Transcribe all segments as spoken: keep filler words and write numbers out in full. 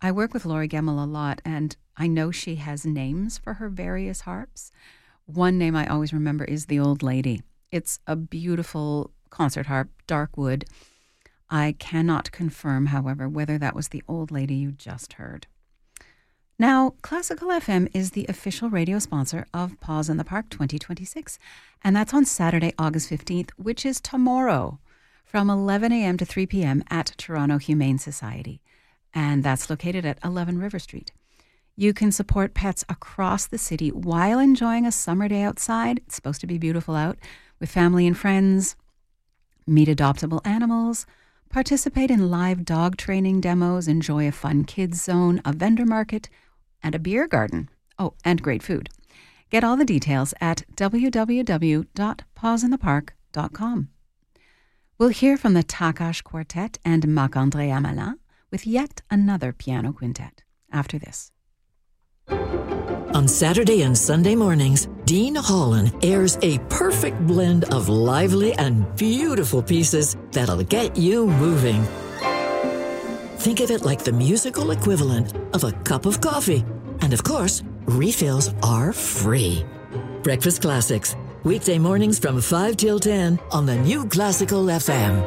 I work with Laurie Gemmell a lot, and I know she has names for her various harps. One name I always remember is the Old Lady. It's a beautiful concert harp, dark wood. I cannot confirm, however, whether that was the Old Lady you just heard. Now, Classical F M is the official radio sponsor of Paws in the Park twenty twenty-six, and that's on Saturday, August fifteenth, which is tomorrow, from eleven a.m. to three p.m. at Toronto Humane Society, and that's located at eleven River Street. You can support pets across the city while enjoying a summer day outside. It's supposed to be beautiful out, with family and friends, meet adoptable animals, participate in live dog training demos, enjoy a fun kids zone, a vendor market, and a beer garden. Oh, and great food. Get all the details at w w w dot paws in the park dot com. We'll hear from the Takash Quartet and Marc-André Amalin with yet another piano quintet after this. On Saturday and Sunday mornings, Dean Holland airs a perfect blend of lively and beautiful pieces that'll get you moving. Think of it like the musical equivalent of a cup of coffee. And of course, refills are free. Breakfast Classics, weekday mornings from five till ten on the new Classical F M.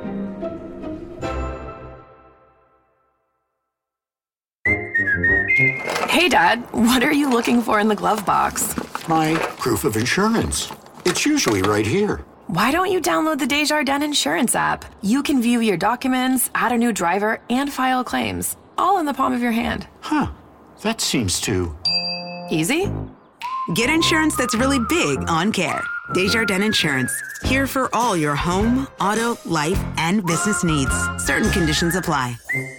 Hey, Dad, what are you looking for in the glove box? My proof of insurance. It's usually right here. Why don't you download the Desjardins Insurance app? You can view your documents, add a new driver, and file claims, all in the palm of your hand. Huh. That seems to... Easy? Get insurance that's really big on care. Desjardins Insurance. Here for all your home, auto, life, and business needs. Certain conditions apply.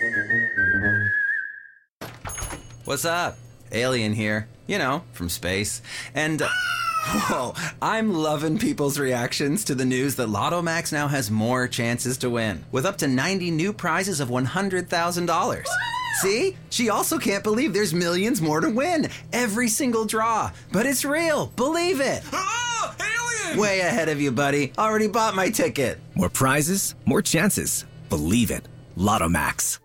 What's up? Alien here. You know, from space. And, uh, whoa, I'm loving people's reactions to the news that Lotto Max now has more chances to win, with up to ninety new prizes of one hundred thousand dollars. See? She also can't believe there's millions more to win. Every single draw. But it's real. Believe it. Oh, alien! Way ahead of you, buddy. Already bought my ticket. More prizes, more chances. Believe it. Lotto Max.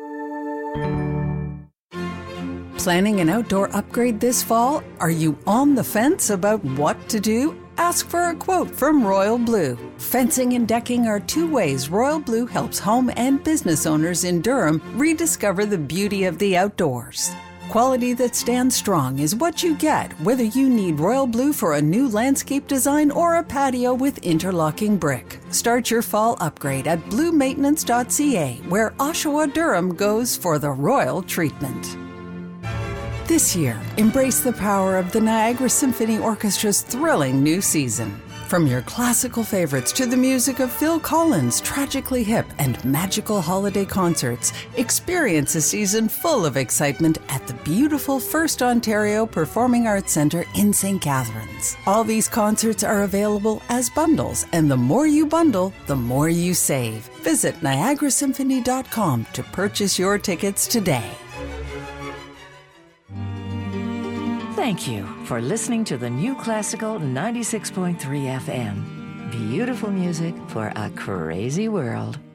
Planning an outdoor upgrade this fall? Are you on the fence about what to do? Ask for a quote from Royal Blue. Fencing and decking are two ways Royal Blue helps home and business owners in Durham rediscover the beauty of the outdoors. Quality that stands strong is what you get, whether you need Royal Blue for a new landscape design or a patio with interlocking brick. Start your fall upgrade at blue maintenance dot c a, where Oshawa Durham goes for the royal treatment. This year, embrace the power of the Niagara Symphony Orchestra's thrilling new season. From your classical favorites to the music of Phil Collins' tragically hip and magical holiday concerts, experience a season full of excitement at the beautiful First Ontario Performing Arts Centre in Saint Catharines. All these concerts are available as bundles, and the more you bundle, the more you save. Visit niagara symphony dot com to purchase your tickets today. Thank you for listening to the New Classical ninety-six point three F M. Beautiful music for a crazy world.